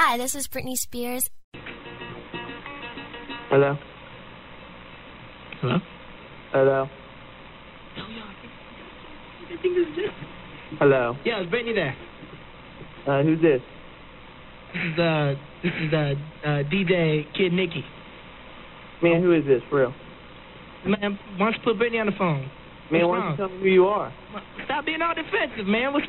Hi, this is Britney Spears. Hello? Hello? Hello? Hello? Yeah, it's Brittany there. Who's this? This is DJ Kid Nicky. Man, who is this, for real? Man, why don't you put Brittany on the phone? Man, What's why don't you wrong? tell me who you are? Stop being all defensive, man. What's